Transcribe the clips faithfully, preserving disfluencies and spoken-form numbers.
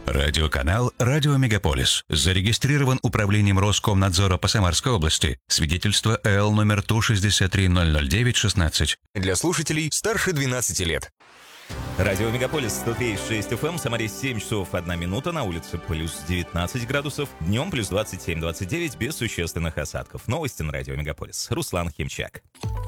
Радиоканал «Радио Мегаполис». Зарегистрирован управлением Роскомнадзора по Самарской области. Свидетельство эл номер Ту шестьдесят три ноль ноль девять шестнадцать. Для слушателей старше двенадцати лет. Радио Мегаполис сто три и шесть эф эм, в Самаре семь часов одна минута, на улице плюс девятнадцать градусов, днем плюс двадцать семь двадцать девять без существенных осадков. Новости на Радио Мегаполис. Руслан Химчак.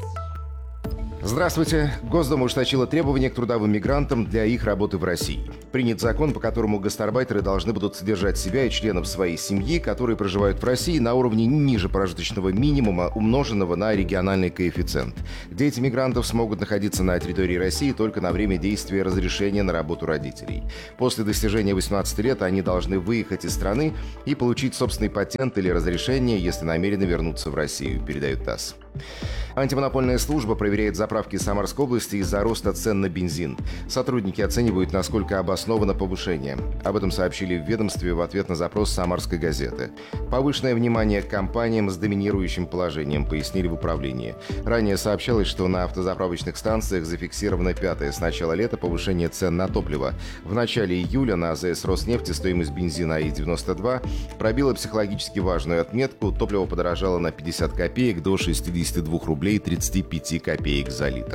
Здравствуйте. Госдума ужесточила требования к трудовым мигрантам для их работы в России. Принят закон, по которому гастарбайтеры должны будут содержать себя и членов своей семьи, которые проживают в России, на уровне не ниже прожиточного минимума, умноженного на региональный коэффициент. Дети мигрантов смогут находиться на территории России только на время действия разрешения на работу родителей. После достижения восемнадцати лет они должны выехать из страны и получить собственный патент или разрешение, если намерены вернуться в Россию, передает ТАСС. Антимонопольная служба проверяет заправки Самарской области из-за роста цен на бензин. Сотрудники оценивают, насколько обосновано повышение. Об этом сообщили в ведомстве в ответ на запрос «Самарской газеты». Повышенное внимание к компаниям с доминирующим положением, пояснили в управлении. Ранее сообщалось, что на автозаправочных станциях зафиксировано пятое с начала лета повышение цен на топливо. В начале июля на АЗС «Роснефти» стоимость бензина АИ девяносто два пробила психологически важную отметку. Топливо подорожало на пятьдесят копеек до шестидесяти двух рублей тридцати пяти копеек за литр.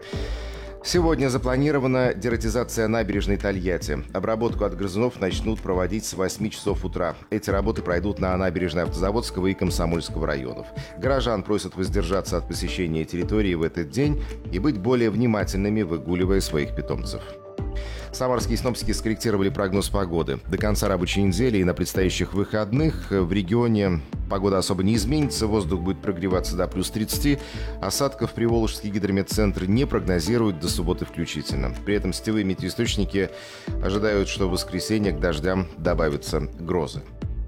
Сегодня запланирована дератизация набережной Тольятти. Обработку от грызунов начнут проводить с восьми часов утра. Эти работы пройдут на набережной Автозаводского и Комсомольского районов. Горожан просят воздержаться от посещения территории в этот день и быть более внимательными, выгуливая своих питомцев. Самарские синоптики скорректировали прогноз погоды. До конца рабочей недели и на предстоящих выходных в регионе погода особо не изменится, воздух будет прогреваться до плюс тридцати, осадков Приволжский гидрометцентр не прогнозирует до субботы включительно. При этом сетевые метеоисточники ожидают, что в воскресенье к дождям добавятся грозы.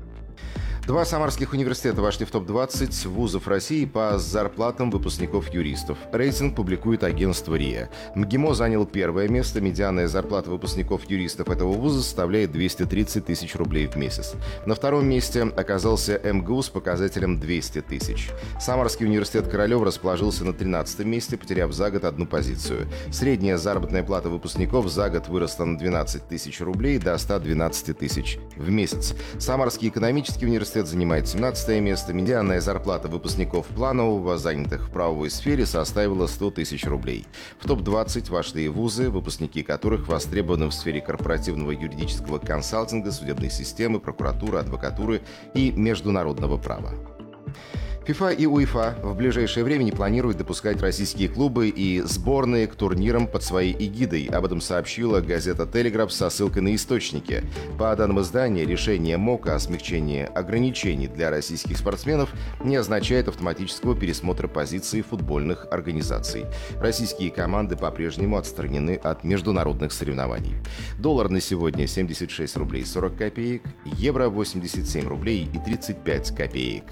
Два самарских университета вошли в топ двадцать вузов России по зарплатам выпускников-юристов. Рейтинг публикует агентство РИА. МГИМО занял первое место. Медианная зарплата выпускников-юристов этого вуза составляет двести тридцать тысяч рублей в месяц. На втором месте оказался МГУ с показателем двести тысяч. Самарский университет Королёва расположился на тринадцатом месте, потеряв за год одну позицию. Средняя заработная плата выпускников за год выросла на двенадцать тысяч рублей до ста двенадцати тысяч в месяц. Самарский экономический университет занимает семнадцатое место. Медианная зарплата выпускников планового, занятых в правовой сфере, составила сто тысяч рублей. В топ двадцать вошли вузы, выпускники которых востребованы в сфере корпоративного юридического консалтинга, судебной системы, прокуратуры, адвокатуры и международного права. ФИФА и УЕФА в ближайшее время не планируют допускать российские клубы и сборные к турнирам под своей эгидой. Об этом сообщила газета «Телеграф» со ссылкой на источники. По данным издания, решение МОКа о смягчении ограничений для российских спортсменов не означает автоматического пересмотра позиций футбольных организаций. Российские команды по-прежнему отстранены от международных соревнований. Доллар на сегодня семьдесят шесть рублей сорок копеек, евро восемьдесят семь рублей и тридцать пять копеек.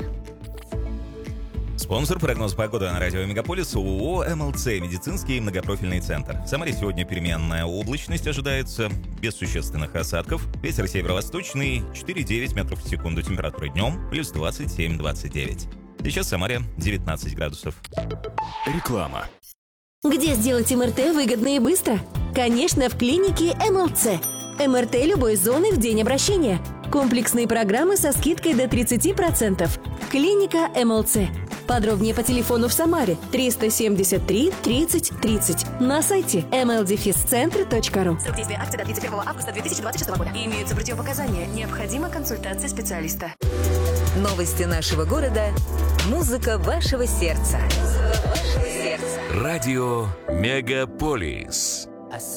Спонсор прогноз погоды на Радио Мегаполис ООО МЛЦ «Медицинский многопрофильный центр». В Самаре сегодня переменная облачность ожидается, без существенных осадков. Ветер северо-восточный, четыре и девять метров в секунду. Температура днем плюс двадцать семь двадцать девять. Сейчас в Самаре девятнадцать градусов. Реклама. Где сделать МРТ выгодно и быстро? Конечно, в клинике МЛЦ. МРТ любой зоны в день обращения. Комплексные программы со скидкой до тридцати процентов. Клиника МЛЦ. Подробнее по телефону в Самаре триста семьдесят три тридцать тридцать. На сайте эм эл дефис центр точка ру. Срок действия акции до тридцать первого августа две тысячи двадцать шестого года. Имеются противопоказания. Необходима консультация специалиста. Новости нашего города. Музыка вашего сердца. Радио Мегаполис.